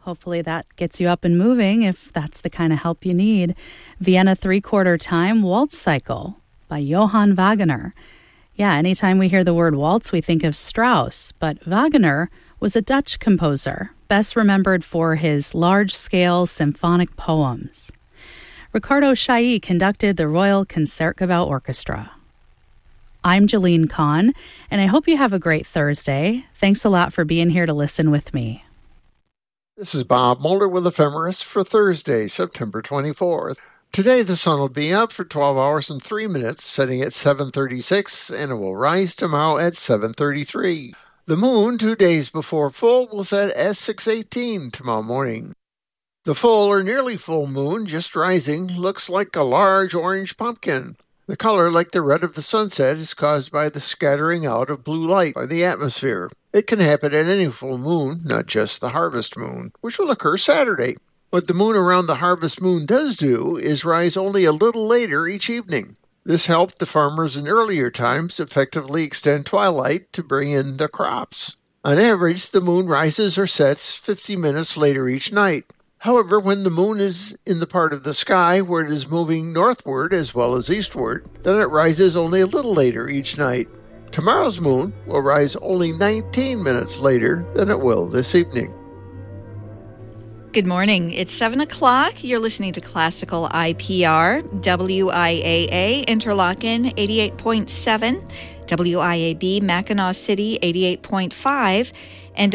hopefully that gets you up and moving if that's the kind of help you need. Vienna 3/4 Time Waltz Cycle by Johann Wagner. Yeah, anytime we hear the word waltz, we think of Strauss, but Wagner was a Dutch composer, best remembered for his large-scale symphonic poems. Ricardo Chailly conducted the Royal Concertgebouw Orchestra. I'm Jalene Kahn, and I hope you have a great Thursday. Thanks a lot for being here to listen with me. This is Bob Mulder with Ephemeris for Thursday, September 24th. Today the sun will be up for 12 hours and 3 minutes, setting at 7:36, and it will rise tomorrow at 7:33. The moon, 2 days before full, will set at 6:18 tomorrow morning. The full or nearly full moon, just rising, looks like a large orange pumpkin. The color, like the red of the sunset, is caused by the scattering out of blue light by the atmosphere. It can happen at any full moon, not just the harvest moon, which will occur Saturday. What the moon around the harvest moon does do is rise only a little later each evening. This helped the farmers in earlier times effectively extend twilight to bring in the crops. On average, the moon rises or sets 50 minutes later each night. However, when the moon is in the part of the sky where it is moving northward as well as eastward, then it rises only a little later each night. Tomorrow's moon will rise only 19 minutes later than it will this evening. Good morning. It's 7 o'clock. You're listening to Classical IPR, WIAA Interlaken 88.7, WIAB Mackinac City 88.5, and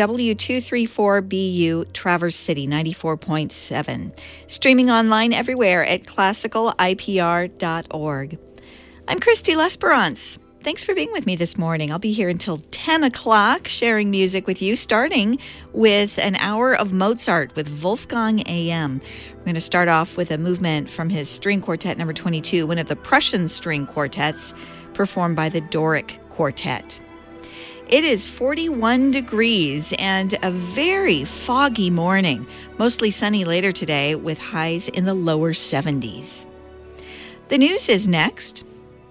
W234BU Traverse City 94.7. Streaming online everywhere at classicalipr.org. I'm Christy Lesperance. Thanks for being with me this morning. I'll be here until 10 o'clock sharing music with you, starting with an hour of Mozart with Wolfgang A.M. We're going to start off with a movement from his String Quartet number 22, one of the Prussian string quartets performed by the Doric Quartet. It is 41 degrees and a very foggy morning. Mostly sunny later today with highs in the lower 70s. The news is next.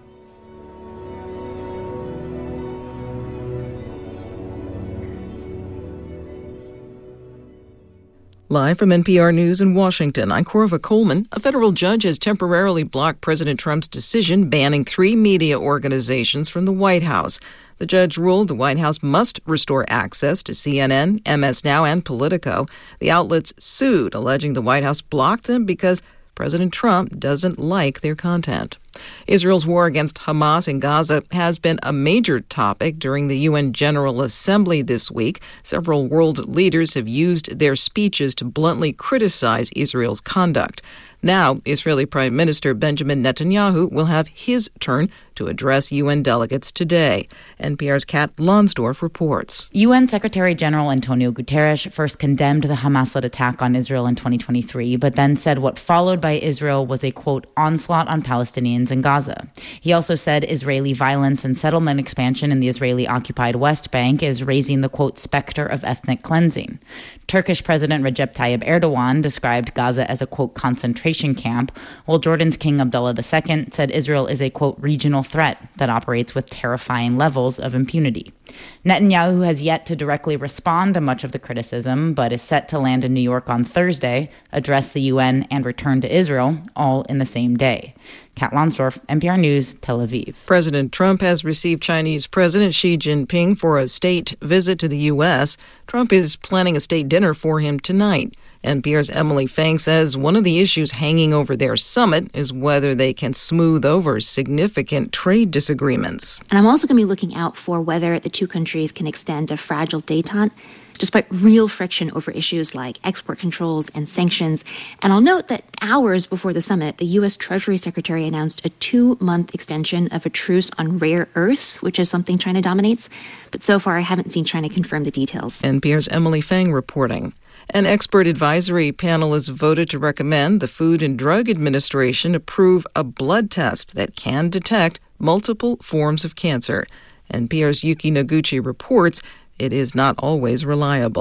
Live from NPR News in Washington, I'm Corva Coleman. A federal judge has temporarily blocked President Trump's decision banning 3 media organizations from the White House. The judge ruled the White House must restore access to CNN, MS Now, and Politico. The outlets sued, alleging the White House blocked them because President Trump doesn't like their content. Israel's war against Hamas in Gaza has been a major topic during the UN General Assembly this week. Several world leaders have used their speeches to bluntly criticize Israel's conduct. Now, Israeli Prime Minister Benjamin Netanyahu will have his turn to address UN delegates today. NPR's Kat Lonsdorf reports. UN Secretary General Antonio Guterres first condemned the Hamas-led attack on Israel in 2023, but then said what followed by Israel was a, quote, onslaught on Palestinians in Gaza. He also said Israeli violence and settlement expansion in the Israeli-occupied West Bank is raising the, quote, specter of ethnic cleansing. Turkish President Recep Tayyip Erdogan described Gaza as a, quote, concentration camp, while Jordan's King Abdullah II said Israel is a, quote, regional threat that operates with terrifying levels of impunity. Netanyahu has yet to directly respond to much of the criticism, but is set to land in New York on Thursday, address the UN, and return to Israel, all in the same day. Kat Lonsdorf, NPR News, Tel Aviv. President Trump has received Chinese President Xi Jinping for a state visit to the U.S. Trump is planning a state dinner for him tonight. NPR's Emily Fang says one of the issues hanging over their summit is whether they can smooth over significant trade disagreements. And I'm also going to be looking out for whether the two countries can extend a fragile détente, despite real friction over issues like export controls and sanctions. And I'll note that hours before the summit, the U.S. Treasury Secretary announced a 2-month extension of a truce on rare earths, which is something China dominates. But so far, I haven't seen China confirm the details. NPR's Emily Fang reporting. An expert advisory panel has voted to recommend the Food and Drug Administration approve a blood test that can detect multiple forms of cancer. NPR's Yuki Noguchi reports it is not always reliable.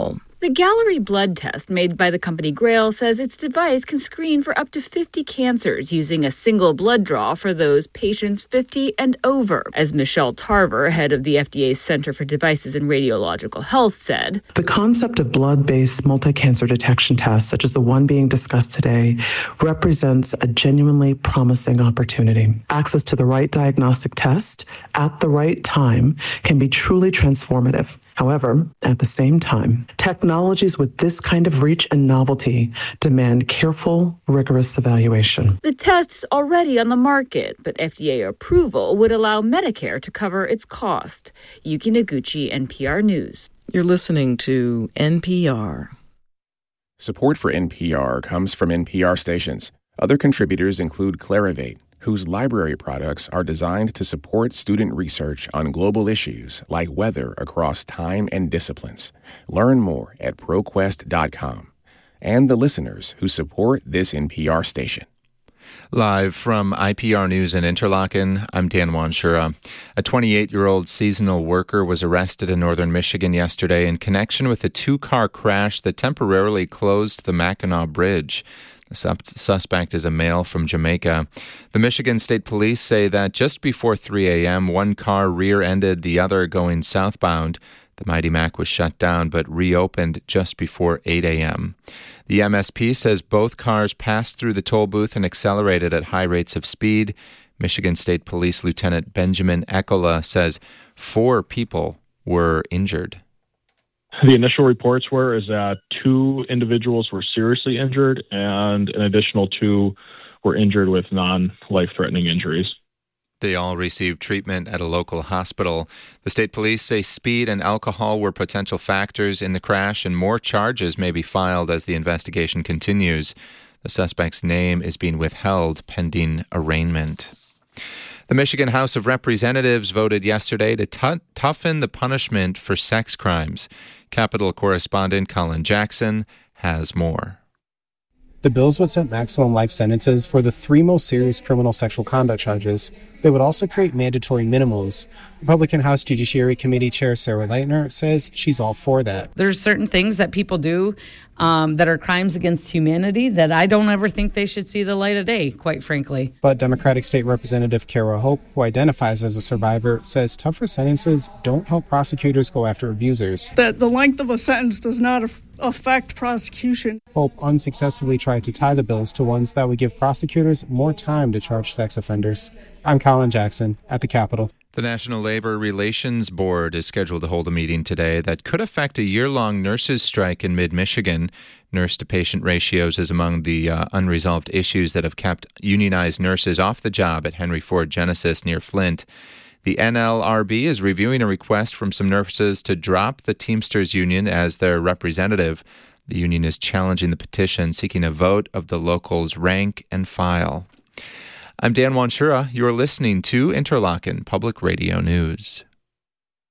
The Gallery blood test made by the company Grail says its device can screen for up to 50 cancers using a single blood draw for those patients 50 and over. As Michelle Tarver, head of the FDA's Center for Devices and Radiological Health, said, the concept of blood-based multi-cancer detection tests, such as the one being discussed today, represents a genuinely promising opportunity. Access to the right diagnostic test at the right time can be truly transformative. However, at the same time, technologies with this kind of reach and novelty demand careful, rigorous evaluation. The test's already on the market, but FDA approval would allow Medicare to cover its cost. Yuki Noguchi, NPR News. You're listening to NPR. Support for NPR comes from NPR stations. Other contributors include Clarivate, whose library products are designed to support student research on global issues like weather across time and disciplines. Learn more at ProQuest.com. And the listeners who support this NPR station. Live from IPR News in Interlaken, I'm Dan Wanshura. A 28-year-old seasonal worker was arrested in northern Michigan yesterday in connection with a two-car crash that temporarily closed the Mackinac Bridge. The suspect is a male from Jamaica. The Michigan State Police say that just before 3 a.m., one car rear-ended the other going southbound. The Mighty Mac was shut down but reopened just before 8 a.m. The MSP says both cars passed through the toll booth and accelerated at high rates of speed. Michigan State Police Lieutenant Benjamin Ecola says 4 people were injured. The initial reports were that 2 individuals were seriously injured and an additional 2 were injured with non-life-threatening injuries. They all received treatment at a local hospital. The state police say speed and alcohol were potential factors in the crash, and more charges may be filed as the investigation continues. The suspect's name is being withheld pending arraignment. The Michigan House of Representatives voted yesterday to toughen the punishment for sex crimes. Capitol correspondent Colin Jackson has more. The bills would set maximum life sentences for the 3 most serious criminal sexual conduct charges. They would also create mandatory minimums. Republican House Judiciary Committee Chair Sarah Leitner says she's all for that. There's certain things that people do that are crimes against humanity that I don't ever think they should see the light of day, quite frankly. But Democratic State Representative Kara Hope, who identifies as a survivor, says tougher sentences don't help prosecutors go after abusers. That the length of a sentence does not affect prosecution. Hope unsuccessfully tried to tie the bills to ones that would give prosecutors more time to charge sex offenders. I'm Colin Jackson at the Capitol. The National Labor Relations Board is scheduled to hold a meeting today that could affect a year-long nurses' strike in mid-Michigan. Nurse-to-patient ratios is among the unresolved issues that have kept unionized nurses off the job at Henry Ford Genesis near Flint. The NLRB is reviewing a request from some nurses to drop the Teamsters Union as their representative. The union is challenging the petition, seeking a vote of the locals' rank and file. I'm Dan Wanshura. You're listening to Interlaken Public Radio News.